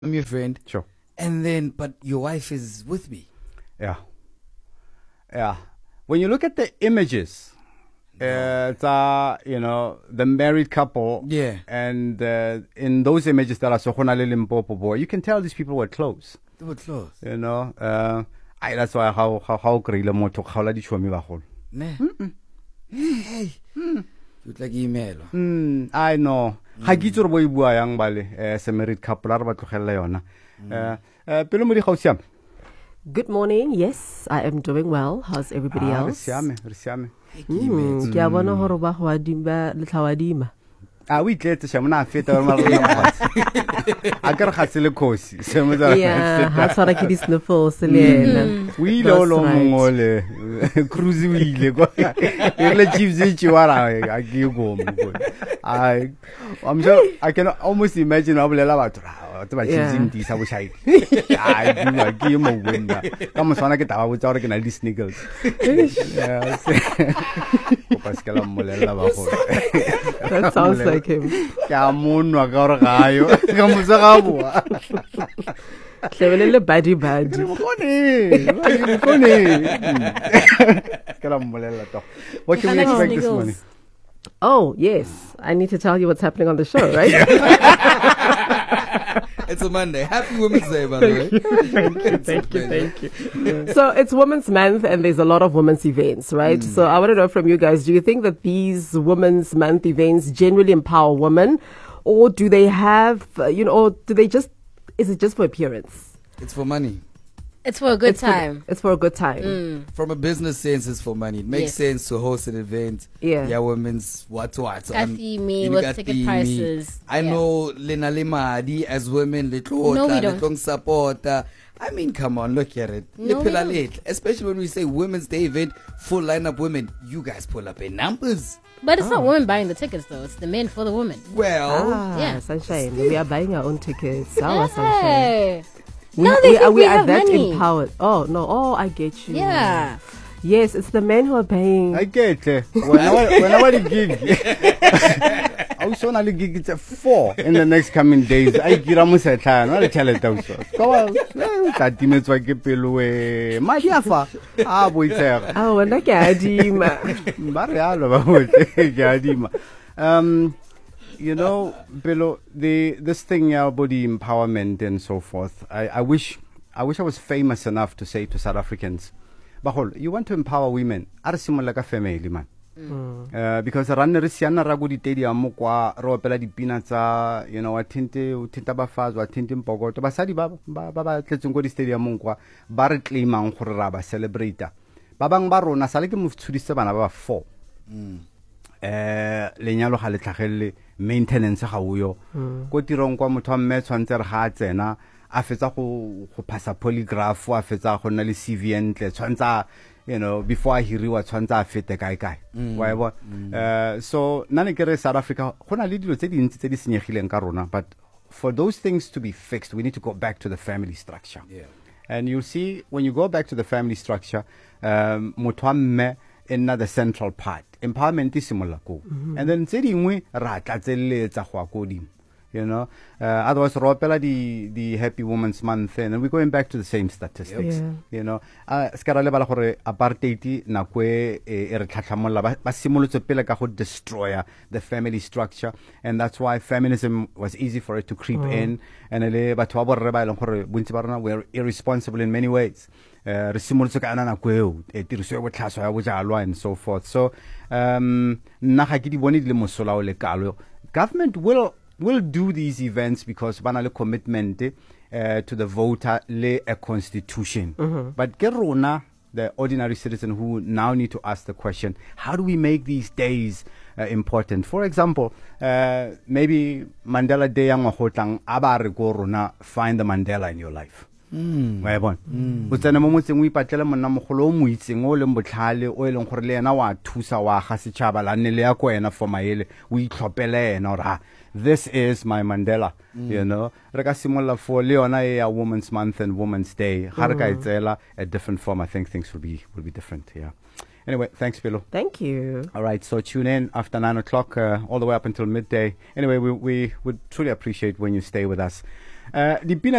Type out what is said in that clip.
I'm your friend. Sure. And then, but your wife is with me. Yeah. Yeah. When you look at the images, the married couple. Yeah. And in those images that are Sohonale Limpopo boy, you can tell these people were close. They were close. That's why how Grilla Moto Hala di Chomi Bahol. Hey. You'd like email. I know. Hagitsur boy buayang bali sa married couple arba to Heleona. Pero muri hausiam. Good morning. Yes, I am doing well. How's everybody else? Risiame. Ke a bona hore ba go adima le tlhawadima. We tletse shamona feta wa marona. Akere khatsele khosi. Yeah, ha tsara ke di sniffles le ena. We lo mongole. Cruise wile go. Ile chips chiwara agigo mo. I'm sure I can almost imagine abulela batho. Ba chips ndi sa boshai. Ai ke mo wenda. Ka mo swana ke taba botsa gore ke na le sneakers. Yeah. Pascal molela ba go. That sounds like him. Ka monwa ka gore gayo. Ka mo sa ga bua. Tlebelele badi. What can we expect this morning? Oh, yes. I need to tell you what's happening on the show, right? It's a Monday. Happy Women's Day, by the way. Thank you. So it's Women's Month and there's a lot of women's events, right? So I want to know from you guys, do you think that these Women's Month events generally empower women, or do they have, or do they just, is it just for appearance? It's for money. It's for a good time. It's for a good time. From a business sense, it's for money. It makes sense to host an event. Yeah. Women's what. Kathy, me, with ticket prices. I know Lena Limadi as women, No, we don't. support. I mean, come on, look at it. No, we don't. Especially when we say Women's Day event, full lineup women. You guys pull up in numbers. But it's not women buying the tickets, though. It's the men for the women. Well, Yeah. Sunshine. We are buying our own tickets. Our Sunshine. Hey. No, they think we are have that money. empowered. Oh, no. Oh, I get you. Yeah. Yes, it's the men who are paying. I get it. When I want to gig, I was on a gig. It's 4 in the next coming days. I get almost a time. I'll tell it also. Come on. That team so I get away. My yafa. Boy, sir. Oh, and I get Adima. Below this thing about the empowerment and so forth. I wish I was famous enough to say to South Africans, Bahol, you want to empower women, are similar like a family man. Because ranne re siana ra go di stadium mo kwa ro opela di peanuts tinta ba fazwa tinta mpokoto basadi ba tletseng go di stadium mo kwa ba re claimang gore ra ba celebrate ba bang ba rona sale ke mo tshudise bana ba 4 lenyalo ga le tlhagelle maintenance ga uyo go tirong kwa motho mme tshwantse re ga tsena a fetsa go passa polygraph a fetsa go nna le CV entle tshwantsa before I hiriwa tshwantsa a fete kai wa bona so nane ke re South Africa gona le dilo tse dintsi tse di senyegileng ka rona, but for those things to be fixed we need to go back to the family structure. And you'll see when you go back to the family structure motho wa mme the central part. Empowerment is similar. And then tse dingwe ra tlatseletsa go akodi. Otherwise ropela the Happy Women's Month and we're going back to the same statistics. Skara le bala gore apartheid na kwe e re tlhatlhamolla ba simolotse pele ka go destroy the family structure, and that's why feminism was easy for it to creep in, and le batho ba borre ba ileng gore bontsi ba rona we're irresponsible in many ways. Re simolotse ka ana na kweo e tiriso ya botlhaswa ya bojalwa and so forth. So nna ga ke di bone di le mosola o le kalo. Government will do these events because banale commitment to the voter le a constitution. But ke rona, the ordinary citizen, who now need to ask the question, how do we make these days important? For example, maybe Mandela Day yang ngotlang aba re go rona find the Mandela in your life. Wa bona o tsena mo motseng o ipatlela monna mogolo o mo itseng o leng botlhale o eleng gore le ena wa thusa wa ga setšhaba la nne le ya ko ena for maele o itlhophele ena ora this is my Mandela. Re ka simolla for le yona ya Women's Month and Women's Day ga re ka itsela a different form. I think things will be different. Anyway, thanks, Bilo. Thank you. All right, so tune in after 9 o'clock all the way up until midday. Anyway, we would truly appreciate when you stay with us. dipina